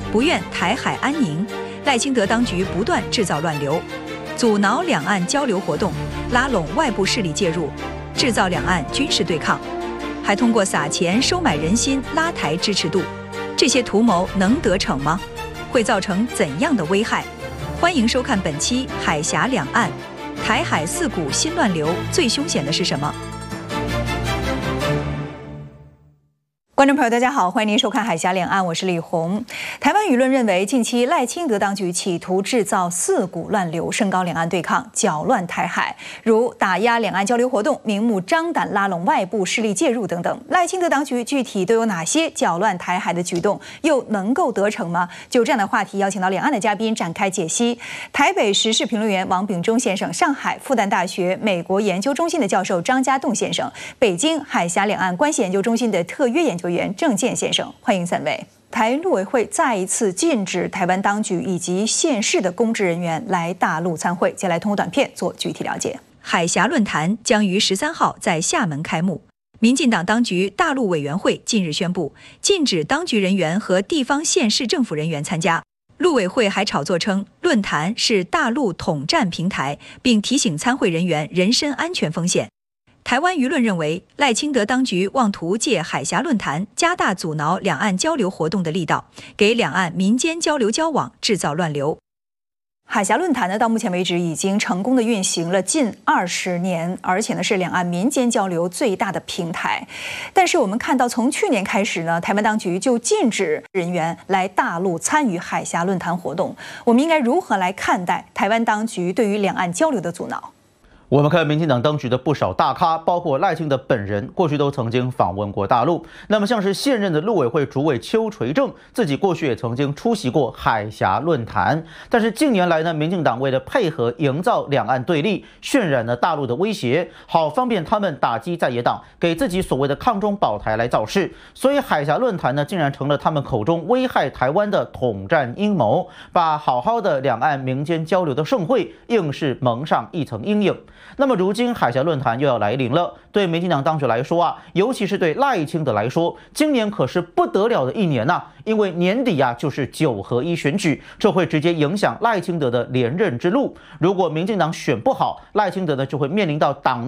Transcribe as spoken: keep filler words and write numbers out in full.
不愿台海安宁，赖清德当局不断制造乱流，阻挠两岸交流活动，拉拢外部势力介入，制造两岸军事对抗，还通过撒钱收买人心，拉抬支持度。这些图谋能得逞吗？会造成怎样的危害？欢迎收看本期《海峡两岸》，台海四股新乱流，最凶险的是什么？观众朋友，大家好，欢迎您收看《海峡两岸》，我是李红。台湾舆论认为，近期赖清德当局企图制造四股乱流，升高两岸对抗，搅乱台海，如打压两岸交流活动，明目张胆拉拢外部势力介入等等。赖清德当局具体都有哪些搅乱台海的举动，又能够得逞吗？就这样的话题，邀请到两岸的嘉宾展开解析。台北时事评论员王炳忠先生，上海复旦大学美国研究中心的教授张家栋先生，北京海峡两岸关系研究中心的特约研究员郑健先生，欢迎三位。台陆委会再一次禁止台湾当局以及县市的公职人员来大陆参会。接下来通过短片做具体了解。海峡论坛将于十三号在厦门开幕。民进党当局大陆委员会近日宣布，禁止当局人员和地方县市政府人员参加。陆委会还炒作称，论坛是大陆统战平台，并提醒参会人员人身安全风险。台湾舆论认为，赖清德当局妄图借海峡论坛加大阻挠两岸交流活动的力道，给两岸民间交流交往制造乱流。海峡论坛呢，到目前为止已经成功的运行了近二十年，而且呢是两岸民间交流最大的平台。但是我们看到，从去年开始呢，台湾当局就禁止人员来大陆参与海峡论坛活动。我们应该如何来看待台湾当局对于两岸交流的阻挠？ 我们看民进党当局的不少大咖，包括赖清德本人，过去都曾经访问过大陆。那么像是现任的陆委会主委邱垂正，自己过去也曾经出席过海峡论坛。但是近年来呢，民进党为了配合营造两岸对立，渲染了大陆的威胁，好方便他们打击在野党，给自己所谓的抗中保台来造势。所以海峡论坛呢，竟然成了他们口中危害台湾的统战阴谋，把好好的两岸民间交流的盛会，硬是蒙上一层阴影。那么如今海峡论坛又要来临了，对民进党当局来说啊，尤其是对赖清德来说，今年可是不得了的一年呐、啊，因为年底啊就是九合一选举，这会直接影响赖清德的连任之路。如果民进党选不好，赖清德呢就会面临到党